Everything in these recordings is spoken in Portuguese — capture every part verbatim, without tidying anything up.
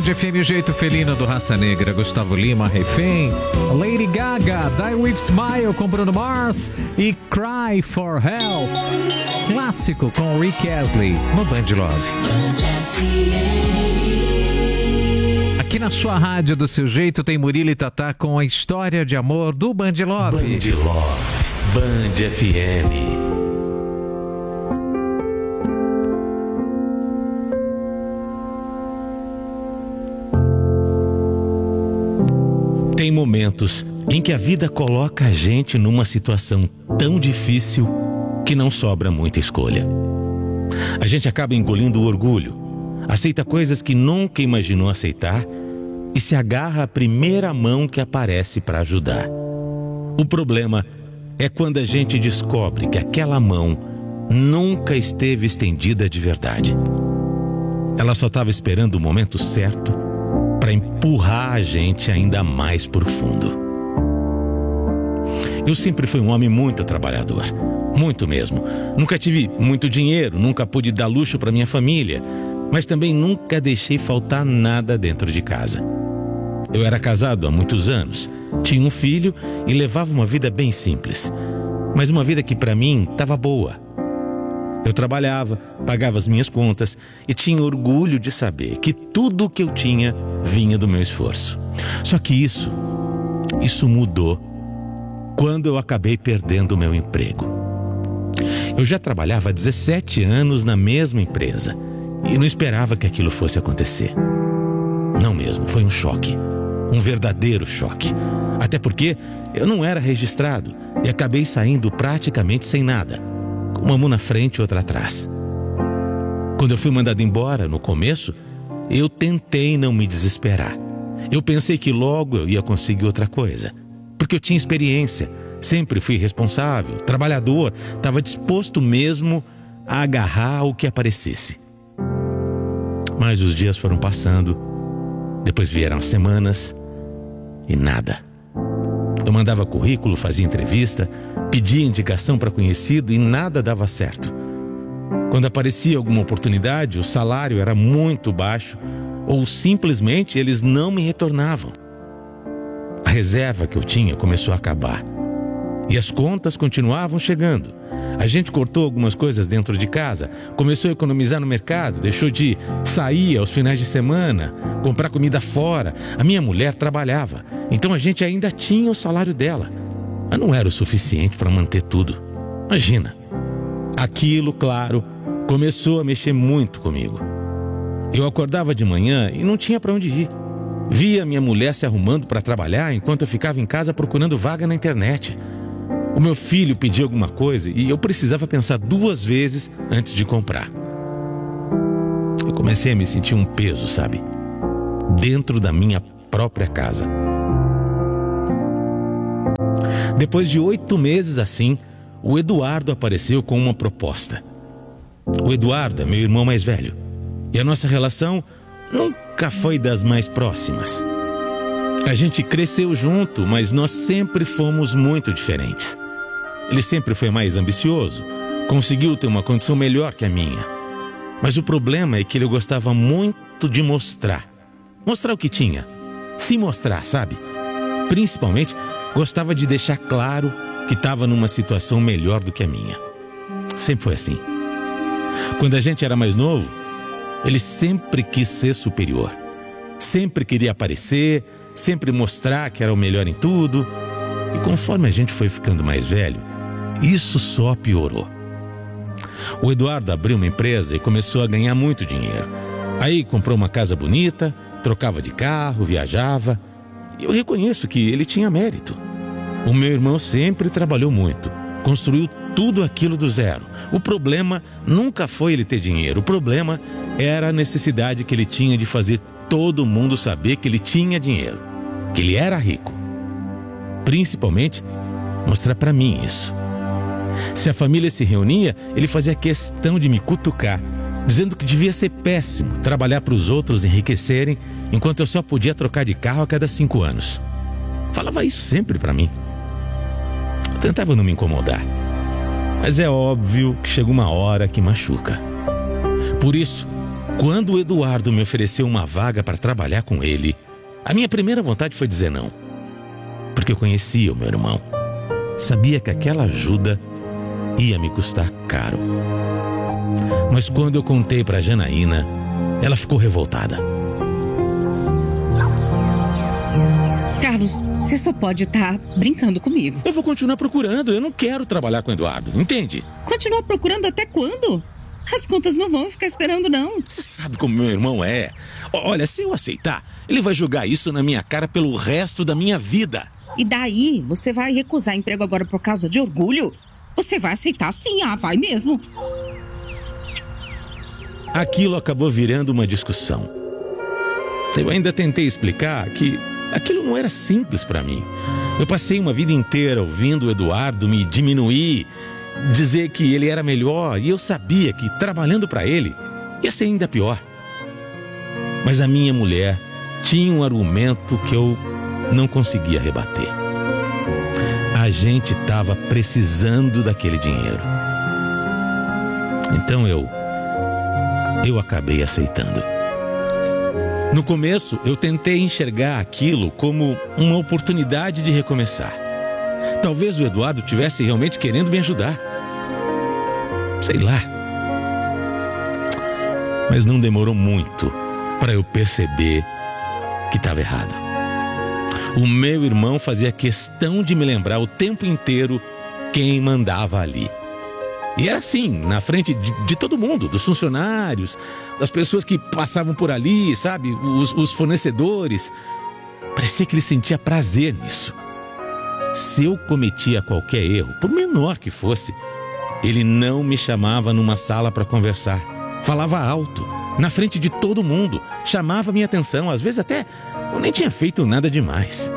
F M, o jeito felino do Raça Negra, Gustavo Lima, Refém, Lady Gaga, Die With Smile com Bruno Mars e Cry For Help, clássico com Rick Astley no Band Love. Aqui na sua rádio do seu jeito tem Murilo e Tatá com a história de amor do Band Love. Band Love, Band F M. Tem momentos em que a vida coloca a gente numa situação tão difícil que não sobra muita escolha. A gente acaba engolindo o orgulho, aceita coisas que nunca imaginou aceitar e se agarra à primeira mão que aparece para ajudar. O problema é quando a gente descobre que aquela mão nunca esteve estendida de verdade. Ela só estava esperando o momento certo para empurrar a gente ainda mais por fundo. Eu sempre fui um homem muito trabalhador, muito mesmo. Nunca tive muito dinheiro, nunca pude dar luxo para minha família, mas também nunca deixei faltar nada dentro de casa. Eu era casado há muitos anos, tinha um filho e levava uma vida bem simples, mas uma vida que para mim estava boa. Eu trabalhava, pagava as minhas contas e tinha orgulho de saber que tudo o que eu tinha vinha do meu esforço. Só que isso, isso mudou quando eu acabei perdendo o meu emprego. Eu já trabalhava há dezessete anos na mesma empresa e não esperava que aquilo fosse acontecer. Não mesmo, foi um choque, um verdadeiro choque. Até porque eu não era registrado e acabei saindo praticamente sem nada, com uma mão na frente e outra atrás. Quando eu fui mandado embora, no começo, eu tentei não me desesperar. Eu pensei que logo eu ia conseguir outra coisa, porque eu tinha experiência, sempre fui responsável, trabalhador, estava disposto mesmo a agarrar o que aparecesse. Mas os dias foram passando, depois vieram as semanas e nada. Eu mandava currículo, fazia entrevista, pedia indicação para conhecido e nada dava certo. Quando aparecia alguma oportunidade, o salário era muito baixo ou simplesmente eles não me retornavam. A reserva que eu tinha começou a acabar e as contas continuavam chegando. A gente cortou algumas coisas dentro de casa, começou a economizar no mercado, deixou de sair aos finais de semana, comprar comida fora. A minha mulher trabalhava, então a gente ainda tinha o salário dela, mas não era o suficiente para manter tudo. Imagina, aquilo, claro, começou a mexer muito comigo. Eu acordava de manhã e não tinha para onde ir. Via minha mulher se arrumando para trabalhar enquanto eu ficava em casa procurando vaga na internet. O meu filho pedia alguma coisa e eu precisava pensar duas vezes antes de comprar. Eu comecei a me sentir um peso, sabe? Dentro da minha própria casa. Depois de oito meses assim, o Eduardo apareceu com uma proposta. O Eduardo é meu irmão mais velho e a nossa relação nunca foi das mais próximas. A gente cresceu junto, mas nós sempre fomos muito diferentes. Ele sempre foi mais ambicioso, conseguiu ter uma condição melhor que a minha. Mas o problema é que ele gostava muito de mostrar. Mostrar o que tinha. Se mostrar, sabe? Principalmente, gostava de deixar claro que estava numa situação melhor do que a minha. Sempre foi assim. Quando a gente era mais novo, ele sempre quis ser superior. Sempre queria aparecer, sempre mostrar que era o melhor em tudo. E conforme a gente foi ficando mais velho, isso só piorou. O Eduardo abriu uma empresa e começou a ganhar muito dinheiro. Aí comprou uma casa bonita, trocava de carro, viajava. E eu reconheço que ele tinha mérito. O meu irmão sempre trabalhou muito, construiu tudo aquilo do zero. O problema nunca foi ele ter dinheiro. O problema era a necessidade que ele tinha de fazer todo mundo saber que ele tinha dinheiro, que ele era rico. Principalmente, mostrar pra mim isso. Se a família se reunia, ele fazia questão de me cutucar, dizendo que devia ser péssimo trabalhar para os outros enriquecerem, enquanto eu só podia trocar de carro a cada cinco anos. Falava isso sempre pra mim. Eu tentava não me incomodar, mas é óbvio que chega uma hora que machuca. Por isso, Quando o Eduardo me ofereceu uma vaga para trabalhar com ele, a minha primeira vontade foi dizer não. Porque eu conhecia o meu irmão. Sabia que aquela ajuda ia me custar caro. Mas quando eu contei para Janaína, ela ficou revoltada. Carlos, você só pode estar brincando comigo. Eu vou continuar procurando, eu não quero trabalhar com o Eduardo, entende? Continuar procurando até quando? As contas não vão ficar esperando, não. Você sabe como meu irmão é. Olha, se eu aceitar, ele vai jogar isso na minha cara pelo resto da minha vida. E daí, você vai recusar emprego agora por causa de orgulho? Você vai aceitar sim, ah, vai mesmo. Aquilo acabou virando uma discussão. Eu ainda tentei explicar que aquilo não era simples para mim. Eu passei uma vida inteira ouvindo o Eduardo me diminuir, dizer que ele era melhor, e eu sabia que trabalhando para ele ia ser ainda pior. Mas a minha mulher tinha um argumento que eu não conseguia rebater. A gente estava precisando daquele dinheiro. Então eu eu acabei aceitando. No começo, eu tentei enxergar aquilo como uma oportunidade de recomeçar. Talvez o Eduardo tivesse realmente querendo me ajudar. Sei lá. Mas não demorou muito para eu perceber que estava errado. O meu irmão fazia questão de me lembrar o tempo inteiro quem mandava ali. E era assim, na frente de, de todo mundo, dos funcionários, das pessoas que passavam por ali, sabe? Os, os fornecedores. Parecia que ele sentia prazer nisso. Se eu cometia qualquer erro, por menor que fosse, ele não me chamava numa sala para conversar. Falava alto, na frente de todo mundo, chamava minha atenção, às vezes até eu nem tinha feito nada demais.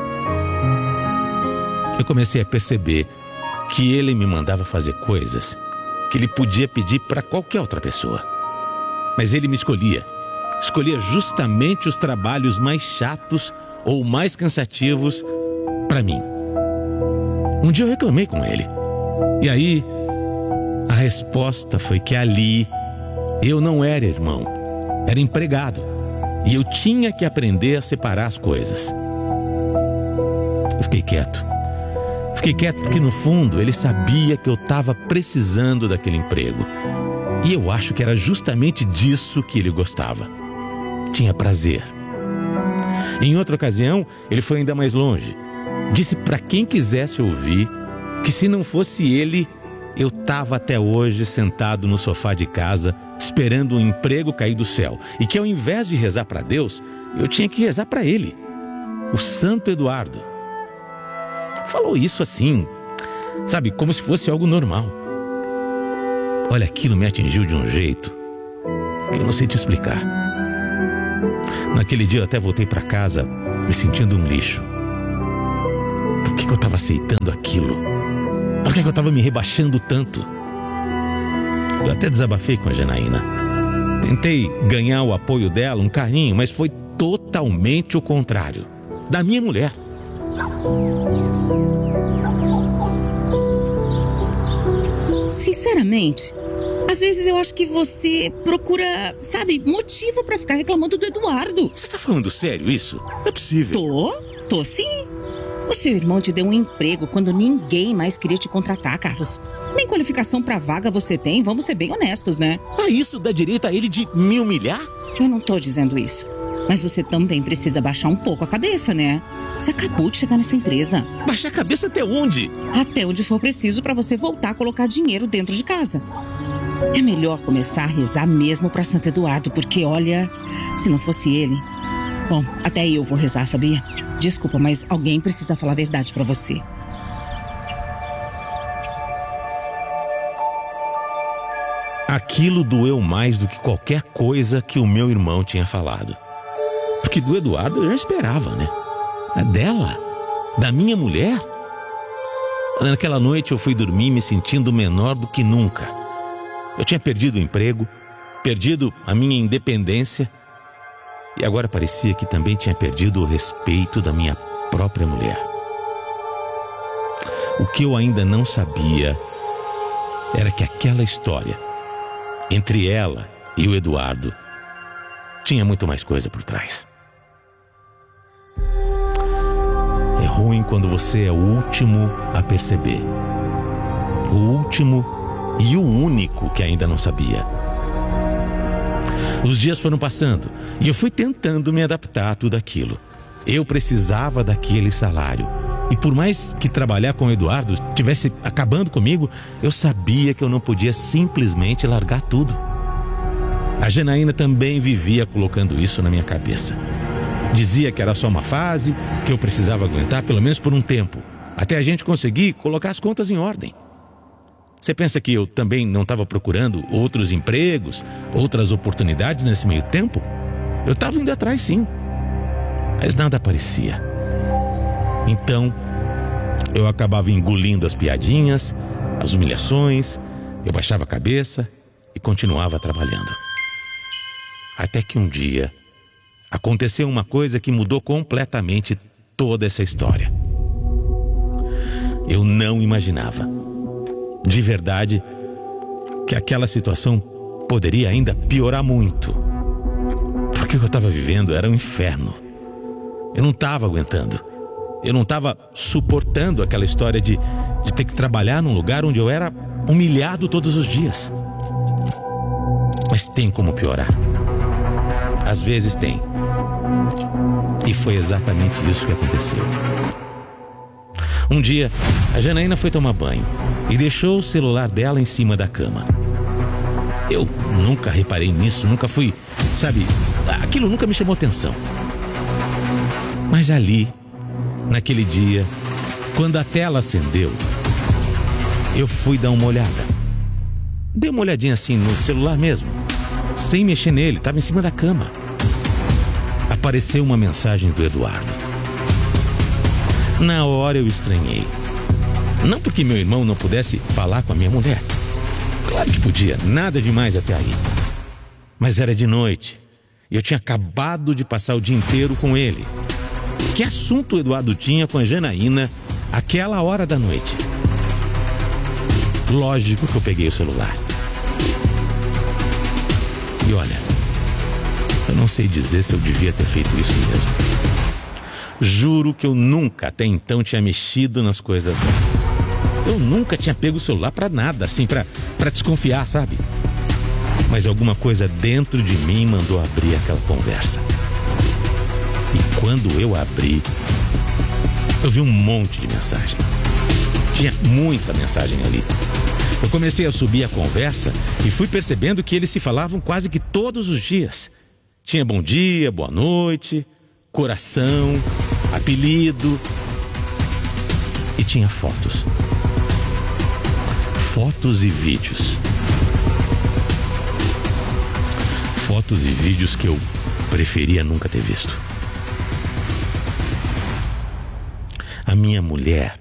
Eu comecei a perceber que ele me mandava fazer coisas que ele podia pedir para qualquer outra pessoa. Mas ele me escolhia. Escolhia justamente os trabalhos mais chatos ou mais cansativos para mim. Um dia eu reclamei com ele. E aí, a resposta foi que ali eu não era irmão, era empregado. E eu tinha que aprender a separar as coisas. Eu fiquei quieto. Fiquei quieto porque, no fundo, ele sabia que eu estava precisando daquele emprego. E eu acho que era justamente disso que ele gostava. Tinha prazer. Em outra ocasião, ele foi ainda mais longe. Disse para quem quisesse ouvir que, se não fosse ele, eu estava até hoje sentado no sofá de casa, esperando um emprego cair do céu. E que, ao invés de rezar para Deus, eu tinha que rezar para ele, o Santo Eduardo. Falou isso assim, sabe, como se fosse algo normal. Olha, aquilo me atingiu de um jeito que eu não sei te explicar. Naquele dia eu até voltei para casa me sentindo um lixo. Por que que eu estava aceitando aquilo? Por que que eu estava me rebaixando tanto? Eu até desabafei com a Janaína. Tentei ganhar o apoio dela, um carinho, mas foi totalmente o contrário. Da minha mulher. Sinceramente, às vezes eu acho que você procura, sabe, motivo pra ficar reclamando do Eduardo. Você tá falando sério isso? Não é possível. Tô, tô sim. O seu irmão te deu um emprego quando ninguém mais queria te contratar, Carlos. Nem qualificação pra vaga você tem, vamos ser bem honestos, né? Ah, isso dá direito a ele de me humilhar? Eu não tô dizendo isso. Mas você também precisa baixar um pouco a cabeça, né? Você acabou de chegar nessa empresa. Baixar a cabeça até onde? Até onde for preciso pra você voltar a colocar dinheiro dentro de casa. É melhor começar a rezar mesmo pra Santo Eduardo, porque, olha, se não fosse ele... Bom, até eu vou rezar, sabia? Desculpa, mas alguém precisa falar a verdade pra você. Aquilo doeu mais do que qualquer coisa que o meu irmão tinha falado. Porque do Eduardo eu já esperava, né? A dela, da minha mulher. Naquela noite eu fui dormir me sentindo menor do que nunca. Eu tinha perdido o emprego, perdido a minha independência, e agora parecia que também tinha perdido o respeito da minha própria mulher. O que eu ainda não sabia era que aquela história entre ela e o Eduardo tinha muito mais coisa por trás. É ruim quando você é o último a perceber. O último e o único que ainda não sabia. Os dias foram passando e eu fui tentando me adaptar a tudo aquilo. Eu precisava daquele salário. E por mais que trabalhar com o Eduardo estivesse acabando comigo, eu sabia que eu não podia simplesmente largar tudo. A Janaína também vivia colocando isso na minha cabeça. Dizia que era só uma fase, que eu precisava aguentar pelo menos por um tempo, até a gente conseguir colocar as contas em ordem. Você pensa que eu também não estava procurando outros empregos, outras oportunidades nesse meio tempo? Eu estava indo atrás, sim, mas nada aparecia. Então, eu acabava engolindo as piadinhas, as humilhações, eu baixava a cabeça e continuava trabalhando. Até que um dia, aconteceu uma coisa que mudou completamente toda essa história. Eu não imaginava, de verdade, que aquela situação poderia ainda piorar muito. Porque o que eu estava vivendo era um inferno. Eu não estava aguentando. Eu não estava suportando aquela história de, de ter que trabalhar num lugar onde eu era humilhado todos os dias. Mas tem como piorar. Às vezes tem. E foi exatamente isso que aconteceu. Um dia, a Janaína foi tomar banho e deixou o celular dela em cima da cama. Eu nunca reparei nisso, nunca fui, sabe, aquilo nunca me chamou atenção. Mas ali, naquele dia, quando a tela acendeu, eu fui dar uma olhada. Dei uma olhadinha assim no celular mesmo, sem mexer nele, estava em cima da cama. Apareceu uma mensagem do Eduardo. Na hora eu estranhei. Não porque meu irmão não pudesse falar com a minha mulher. Claro que podia, nada demais até aí. Mas era de noite. E eu tinha acabado de passar o dia inteiro com ele. Que assunto o Eduardo tinha com a Janaína àquela hora da noite? Lógico que eu peguei o celular. E olha, eu não sei dizer se eu devia ter feito isso mesmo. Juro que eu nunca até então tinha mexido nas coisas dela. Eu nunca tinha pego o celular pra nada, assim, pra, pra desconfiar, sabe? Mas alguma coisa dentro de mim mandou abrir aquela conversa. E quando eu abri, eu vi um monte de mensagem. Tinha muita mensagem ali. Eu comecei a subir a conversa e fui percebendo que eles se falavam quase que todos os dias. Tinha bom dia, boa noite, coração, apelido. E tinha fotos. Fotos e vídeos. Fotos e vídeos que eu preferia nunca ter visto. A minha mulher